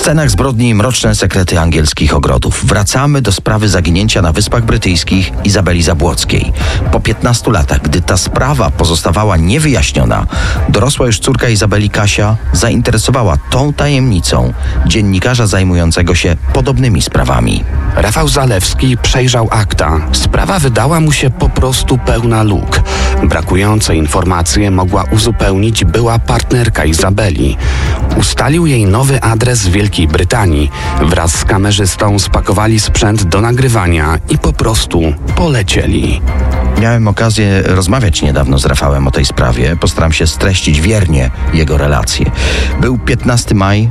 scenach zbrodni mroczne sekrety angielskich ogrodów. Wracamy do sprawy zaginięcia na Wyspach Brytyjskich Izabeli Zabłockiej. Po 15 latach, gdy ta sprawa pozostawała niewyjaśniona, dorosła już córka Izabeli, Kasia, zainteresowała tą tajemnicą dziennikarza zajmującego się podobnymi sprawami. Rafał Zalewski przejrzał akta. Sprawa wydała mu się po prostu pełna luk. Brakujące informacje mogła uzupełnić była partnerka Izabeli. Ustalił jej nowy adres w Wielkiej Brytanii. Wraz z kamerzystą spakowali sprzęt do nagrywania i po prostu polecieli. Miałem okazję rozmawiać niedawno z Rafałem o tej sprawie. Postaram się streścić wiernie jego relacje. Był 15 maj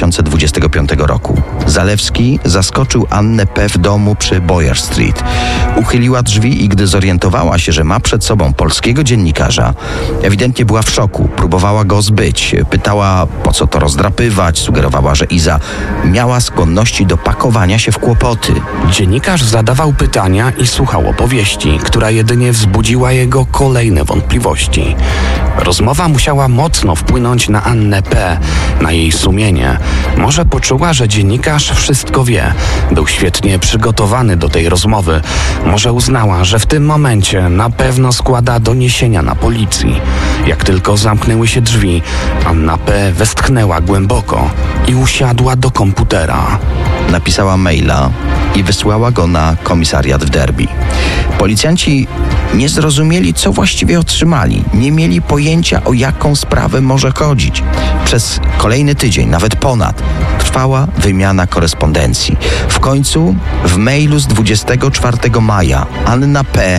2025 roku. Zalewski zaskoczył Annę P. w domu przy Boyer Street. Uchyliła drzwi i gdy zorientowała się, że ma przed sobą polskiego dziennikarza, ewidentnie była w szoku. Próbowała go zbyć. Pytała, po co to rozdrapywać. Sugerowała, że Iza miała skłonności do pakowania się w kłopoty. Dziennikarz zadawał pytania i słuchał opowieści, która jedynie wzbudziła jego kolejne wątpliwości. Rozmowa musiała mocno wpłynąć na Annę P., na jej sumienie. Może poczuła, że dziennikarz wszystko wie. Był świetnie przygotowany do tej rozmowy. Może uznała, że w tym momencie na pewno składa doniesienia na policji. Jak tylko zamknęły się drzwi, Anna P. westchnęła głęboko i usiadła do komputera. Napisała maila i wysłała go na komisariat w Derby. Policjanci nie zrozumieli, co właściwie otrzymali. Nie mieli pojęcia, o jaką sprawę może chodzić. Przez kolejny tydzień, nawet ponad, trwała wymiana korespondencji. W końcu w mailu z 24 maja Anna P.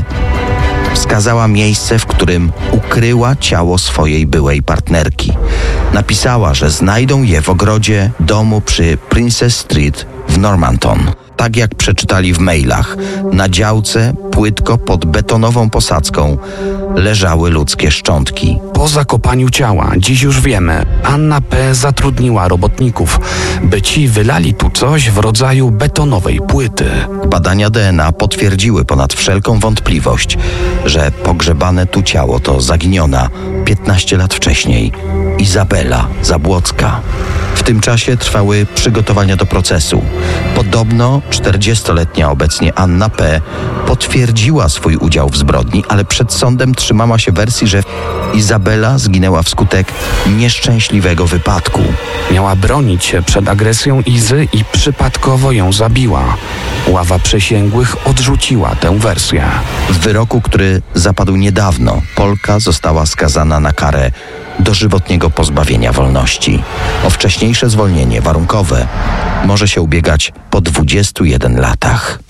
wskazała miejsce, w którym ukryła ciało swojej byłej partnerki. Napisała, że znajdą je w ogrodzie domu przy Princess Street w Normanton. Tak jak przeczytali w mailach, na działce płytko pod betonową posadzką leżały ludzkie szczątki. Po zakopaniu ciała, dziś już wiemy, Anna P. zatrudniła robotników, by ci wylali tu coś w rodzaju betonowej płyty. Badania DNA potwierdziły ponad wszelką wątpliwość, że pogrzebane tu ciało to zaginiona 15 lat wcześniej Izabela Zabłocka. W tym czasie trwały przygotowania do procesu. Podobno 40-letnia obecnie Anna P. potwierdziła swój udział w zbrodni, ale przed sądem trzymała się wersji, że Izabela zginęła wskutek nieszczęśliwego wypadku. Miała bronić się przed agresją Izy i przypadkowo ją zabiła. Ława przysięgłych odrzuciła tę wersję. W wyroku, który zapadł niedawno, Polka została skazana na karę dożywotniego pozbawienia wolności. O wcześniejsze zwolnienie warunkowe może się ubiegać po 21 latach.